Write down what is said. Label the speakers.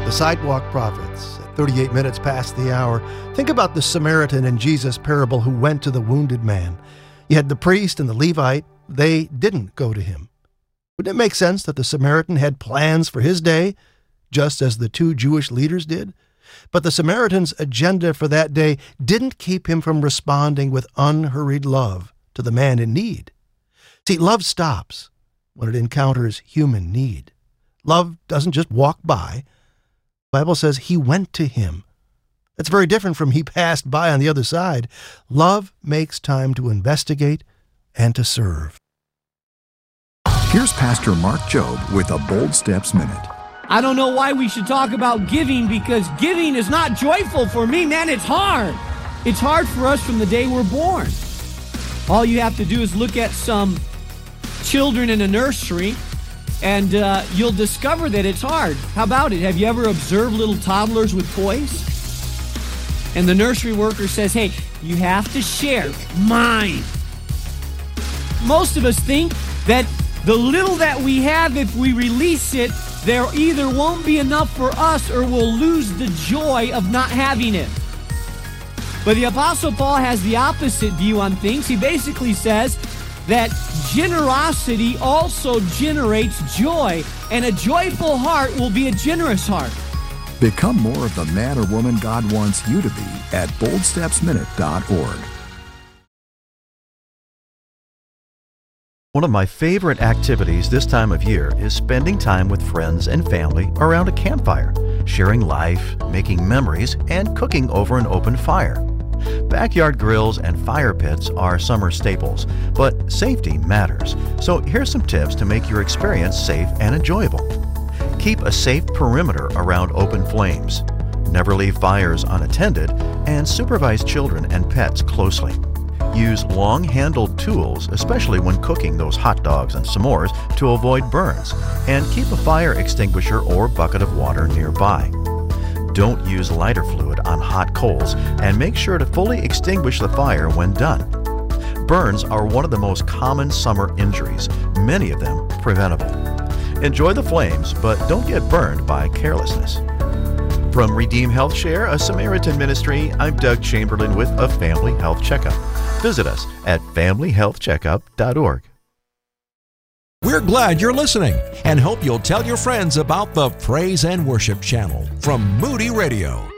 Speaker 1: The Sidewalk Prophets, at 38 minutes past the hour. Think about the Samaritan in Jesus' parable who went to the wounded man. You had the priest and the Levite. They didn't go to him. Wouldn't it make sense that the Samaritan had plans for his day, just as the two Jewish leaders did? But the Samaritan's agenda for that day didn't keep him from responding with unhurried love to the man in need. See, love stops when it encounters human need. Love doesn't just walk by. The Bible says he went to him. That's very different from he passed by on the other side. Love makes time to investigate and to serve.
Speaker 2: Here's Pastor Mark Jobe with a Bold Steps Minute.
Speaker 3: I don't know why we should talk about giving, because giving is not joyful for me, man. It's hard. It's hard for us from the day we're born. All you have to do is look at some children in a nursery, and you'll discover that it's hard. How about it? Have you ever observed little toddlers with toys? And the nursery worker says, hey, you have to share. Mine. Most of us think that the little that we have, if we release it, there either won't be enough for us or we'll lose the joy of not having it. But the Apostle Paul has the opposite view on things. He basically says that generosity also generates joy, and a joyful heart will be a generous heart.
Speaker 2: Become more of the man or woman God wants you to be at boldstepsminute.org.
Speaker 4: One of my favorite activities this time of year is spending time with friends and family around a campfire, sharing life, making memories, and cooking over an open fire. Backyard grills and fire pits are summer staples, but safety matters. So here's some tips to make your experience safe and enjoyable. Keep a safe perimeter around open flames. Never leave fires unattended, and supervise children and pets closely. Use long-handled tools, especially when cooking those hot dogs and s'mores, to avoid burns, and keep a fire extinguisher or bucket of water nearby. Don't use lighter fluid on hot coals, and make sure to fully extinguish the fire when done. Burns are one of the most common summer injuries, many of them preventable. Enjoy the flames, but don't get burned by carelessness. From Redeem Health Share, a Samaritan ministry, I'm Doug Chamberlain with a Family Health Checkup. Visit us at familyhealthcheckup.org.
Speaker 5: We're glad you're listening and hope you'll tell your friends about the Praise and Worship channel from Moody Radio.